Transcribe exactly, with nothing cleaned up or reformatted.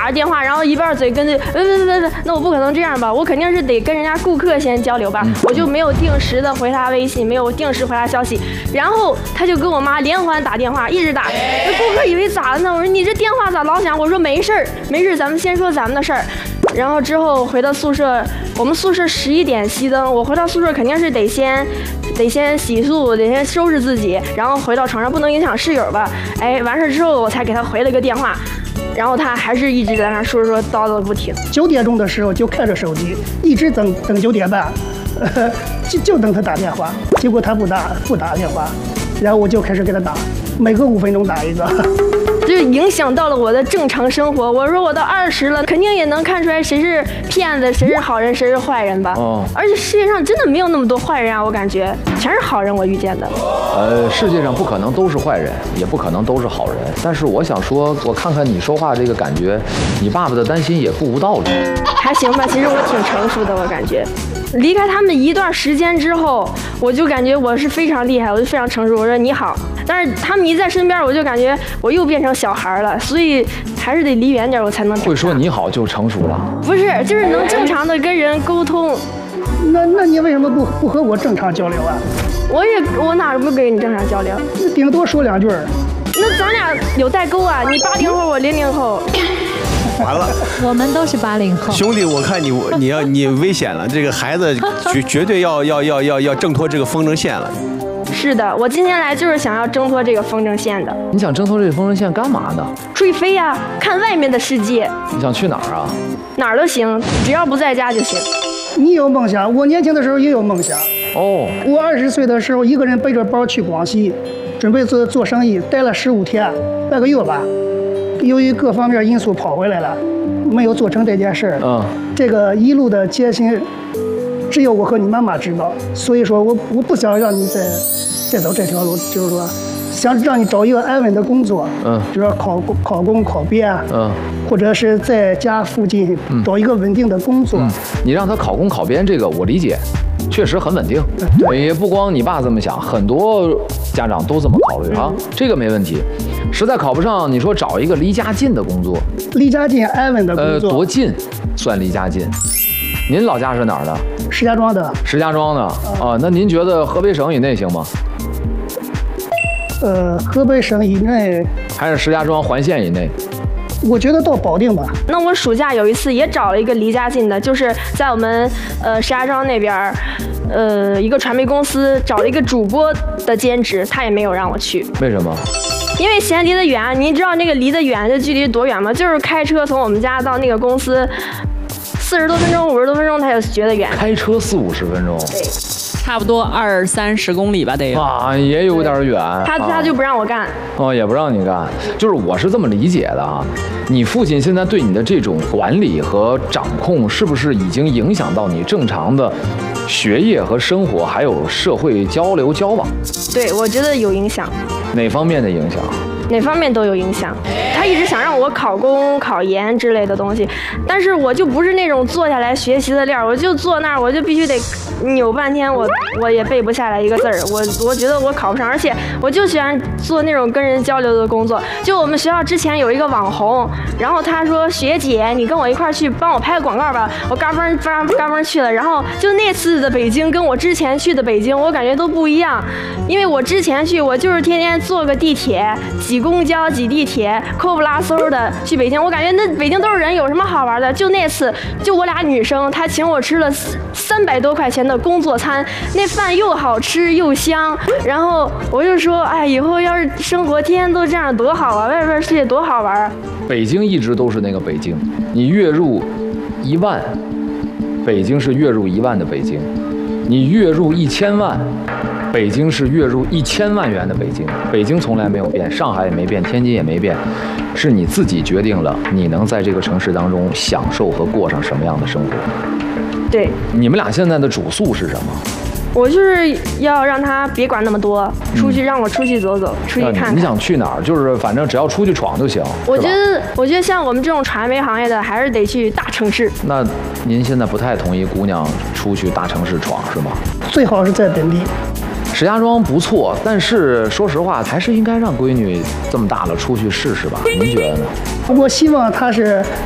打着电话，然后一半嘴跟着，别别别别，那我不可能这样吧？我肯定是得跟人家顾客先交流吧，嗯、我就没有定时的回他微信，没有定时回他消息，然后他就给我妈连环打电话，一直打，那顾客以为咋了呢？我说你这电话咋老响？我说没事儿，没事，咱们先说咱们的事儿。然后之后回到宿舍，我们宿舍十一点熄灯，我回到宿舍肯定是得先得先洗漱，得先收拾自己，然后回到床上，不能影响室友吧。哎，完事之后我才给他回了个电话，然后他还是一直在那说说叨叨不停。 九点钟的时候就开着手机，一直等等九点半，呃、就就等他打电话，结果他不打不打电话，然后我就开始给他打，每隔五分钟打一个。 就影响到了我的正常生活。我说我到二十了，肯定也能看出来谁是骗子，谁是好人，谁是坏人吧。哦。而且世界上真的没有那么多坏人啊，我感觉全是好人，我遇见的。 呃，世界上不可能都是坏人，也不可能都是好人。但是我想说，我看看你说话这个感觉，你爸爸的担心也不无道理。 还行吧，其实我挺成熟的，我感觉。离开他们一段时间之后，我就感觉我是非常厉害，我就非常成熟。我说你好，但是他们一在身边，我就感觉我又变成小孩了，所以还是得离远点，我才能会说你好就成熟了。 不是，就是能正常的跟人沟通。 那那你为什么不不和我正常交流啊？ 我也我哪不跟你正常交流？ 顶多说两句儿。 那咱俩有代沟啊，你八零后，我零零后。 完了， 我们都是八零后。 兄弟，我看你你要你危险了，这个孩子绝绝对要要要要要挣脱这个风筝线了。 是的，我今天来就是想要挣脱这个风筝线的。 你想挣脱这个风筝线干嘛呢？ 出去飞呀、啊，看外面的世界。 你想去哪儿啊？ 哪儿都行，只要不在家就行。 你有梦想，我年轻的时候也有梦想。 哦。 我二十岁的时候，一个人背着包去广西，准备做做生意，待了十五天，半个月吧。由于各方面因素跑回来了，没有做成这件事儿。嗯，这个一路的艰辛，只有我和你妈妈知道。所以说我我不想让你再再走这条路，就是说，想让你找一个安稳的工作。嗯，就是考考公考编。嗯，或者是在家附近找一个稳定的工作。 嗯，你让他考公考编，这个我理解。确实很稳定，也不光你爸这么想，很多家长都这么考虑啊，这个没问题。实在考不上，你说找一个离家近的工作， 离家近安稳的工作， 呃，多近算离家近？您老家是哪儿的？ 石家庄的。 石家庄的啊，那您觉得河北省以内行吗？ 呃，河北省以内， 还是石家庄环县以内？ 我觉得到保定吧。 那我暑假有一次也找了一个离家近的，就是在我们呃石家庄那边，呃一个传媒公司找了一个主播的兼职，他也没有让我去。 为什么？ 因为嫌离得远。您知道那个离得远的距离多远吗？就是开车从我们家到那个公司四十多分钟、五十多分钟，他就觉得远。 开车四五十分钟。 对。 差不多二三十公里吧，得有啊，也有点远。 他他就不让我干， 哦，也不让你干，就是我是这么理解的啊。你父亲现在对你的这种管理和掌控，是不是已经影响到你正常的学业和生活，还有社会交流交往？ 对，我觉得有影响。 哪方面的影响？ 哪方面都有影响。他一直想让我考公、考研之类的东西，但是我就不是那种坐下来学习的料，我就坐那儿，我就必须得扭半天，我我也背不下来一个字儿。我我觉得我考不上，而且我就喜欢做那种跟人交流的工作。就我们学校之前有一个网红，然后他说学姐，你跟我一块儿去帮我拍个广告吧，我嘎嘣嘎嘎嘣去了。然后就那次的北京跟我之前去的北京，我感觉都不一样，因为我之前去我就是天天坐个地铁挤公交挤地铁，扣不拉嗖的去北京，我感觉那北京都是人，有什么好玩的？就那次，就我俩女生，她请我吃了三百多块钱的工作餐，那饭又好吃又香。然后我就说，哎，以后要是生活天天都这样多好啊，外边世界多好玩啊！ 北京一直都是那个北京，你月入一万，北京是月入一万的北京；你月入一千万。北京是月入一千万元的北京，北京从来没有变，上海也没变，天津也没变，是你自己决定了你能在这个城市当中享受和过上什么样的生活。 对， 你们俩现在的主诉是什么？ 我就是要让他别管那么多，出去让我出去走走，嗯、出去看看。 你想去哪儿？就是反正只要出去闯就行。 我觉得，我觉得像我们这种传媒行业的，还是得去大城市。 那您现在不太同意姑娘出去大城市闯是吗？ 最好是在本地。 石家庄不错，但是说实话，还是应该让闺女这么大了出去试试吧？您觉得呢？ 我希望她是